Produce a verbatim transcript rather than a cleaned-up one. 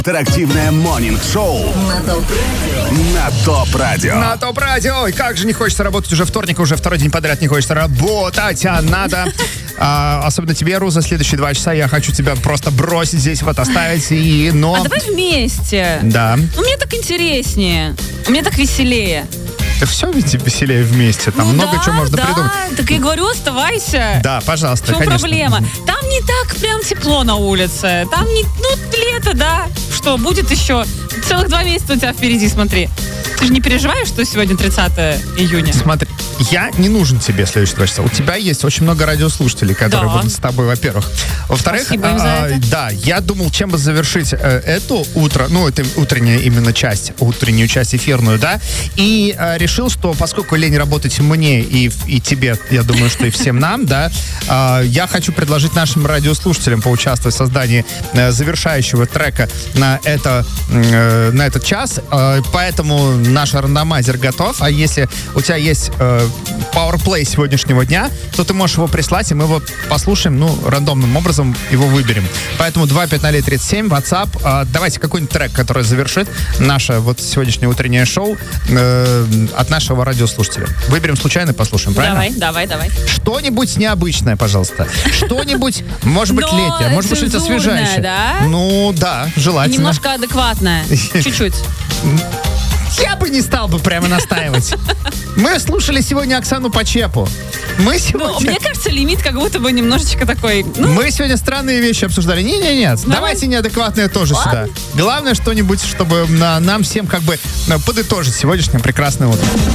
Интерактивное морнинг-шоу на ТОП-радио. На ТОП-радио. На ТОП-радио. И как же не хочется работать уже вторник, уже второй день подряд не хочется работать, а надо. А, особенно тебе, Ру, за следующие два часа я хочу тебя просто бросить здесь, вот оставить. И, но... А давай вместе. Да. Ну, мне так интереснее. Мне так веселее. Так все ведь веселее вместе. Там ну, много да, чего можно да. придумать. Так я говорю, оставайся. Да, пожалуйста, В чем конечно. проблема? Там не так прям тепло на улице. Там не, ну, лето, да. Что, будет еще целых два месяца у тебя впереди, смотри. Ты же не переживаешь, что сегодня тридцатое июня? Смотри, я не нужен тебе следующие два часа. У тебя есть очень много радиослушателей, которые Да. будут с тобой, во-первых. Во-вторых, Спасибо им за а, это. да, я думал, чем бы завершить э, эту утро, ну, это утренняя именно часть, утреннюю часть эфирную, да, и э, решил, что поскольку лень работать мне и, и тебе, я думаю, что и всем нам, да, э, я хочу предложить нашим радиослушателям поучаствовать в создании э, завершающего трека на, это, э, на этот час, э, поэтому наш рандомайзер готов, а если у тебя есть э, пауэрплей сегодняшнего дня, то ты можешь его прислать, и мы его послушаем, ну, рандомным образом его выберем. Поэтому два пять ноль тридцать семь, WhatsApp, э, давайте какой-нибудь трек, который завершит наше вот сегодняшнее утреннее шоу э, от нашего радиослушателя. Выберем случайно, послушаем, правильно? Давай, давай, давай. Что-нибудь необычное, пожалуйста. Что-нибудь, может быть, Но летнее, может быть, что-то цензурное, освежающее. да? Ну, да, желательно. Немножко адекватное. Чуть-чуть. Я бы не стал бы прямо настаивать. Мы слушали сегодня Оксану Почепу. Мы Ну, сегодня... мне кажется, лимит как будто бы немножечко такой... Ну, Мы сегодня странные вещи обсуждали. Не-не-нет, давайте неадекватное тоже Ладно. сюда. Главное что-нибудь, чтобы на, нам всем как бы э, подытожить сегодняшнее прекрасное утро.